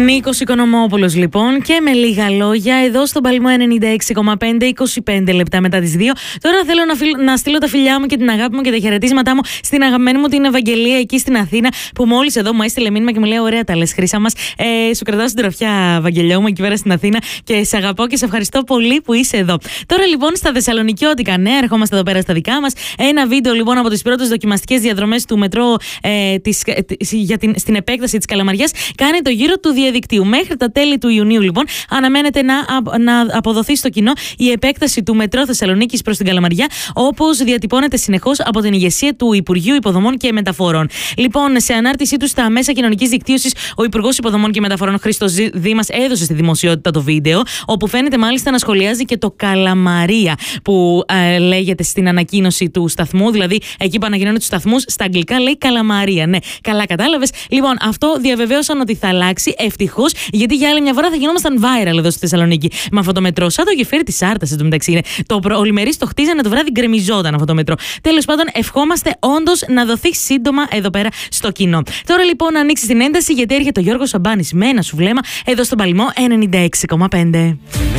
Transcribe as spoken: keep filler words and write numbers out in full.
Νίκος Οικονομόπουλος λοιπόν, και με λίγα λόγια εδώ στον Παλμό ενενήντα έξι κόμμα πέντε, είκοσι πέντε λεπτά μετά τις δύο. Τώρα θέλω να, φιλ, να στείλω τα φιλιά μου και την αγάπη μου και τα χαιρετίσματά μου στην αγαπημένη μου την Ευαγγελία εκεί στην Αθήνα, που μόλις εδώ μου έστειλε μήνυμα και μου λέει: ωραία τα λες, Χρύσα μας. Ε, σου κρατάω στην τροφιά, Ευαγγελιό μου, εκεί πέρα στην Αθήνα, και σε αγαπώ και σε ευχαριστώ πολύ που είσαι εδώ. Τώρα λοιπόν στα θεσσαλονικιώτικα νέα, ερχόμαστε εδώ πέρα στα δικά μας. Ένα βίντεο λοιπόν από τις πρώτες δοκιμαστικές διαδρομές του μετρό ε, της, ε, για την, στην επέκταση της Καλαμαριάς κάνει το γύρο του διαδικτύου. Μέχρι τα τέλη του Ιουνίου, λοιπόν, αναμένεται να, να αποδοθεί στο κοινό η επέκταση του μετρό Θεσσαλονίκης προς την Καλαμαριά, όπως διατυπώνεται συνεχώς από την ηγεσία του Υπουργείου Υποδομών και Μεταφορών. Λοιπόν, σε ανάρτησή του στα μέσα κοινωνικής δικτύωσης, ο Υπουργός Υποδομών και Μεταφορών Χρήστος Δήμας έδωσε στη δημοσιότητα το βίντεο, όπου φαίνεται μάλιστα να σχολιάζει και το Καλαμαρία, που ε, λέγεται στην ανακοίνωση του σταθμού. Δηλαδή, εκεί που ανακοινώνει τους σταθμούς, στα αγγλικά λέει Καλαμαρία. Ναι, καλά κατάλαβες. Λοιπόν, αυτό διαβεβαίωσαν ότι θα αλλάξει. Ευτυχώς, γιατί για άλλη μια φορά θα γινόμασταν viral εδώ στη Θεσσαλονίκη με αυτό το μετρό. Σαν το γεφύρι της Άρτας, εντωμεταξύ είναι. Το ολημερής το χτίζανε, το βράδυ γκρεμιζόταν αυτό το μετρό. Τέλος πάντων, ευχόμαστε όντως να δοθεί σύντομα εδώ πέρα στο κοινό. Τώρα λοιπόν να ανοίξει την ένταση, γιατί έρχεται ο Γιώργος Σαμπάνης με ένα σου βλέμμα εδώ στον Παλμό ενενήντα έξι κόμμα πέντε.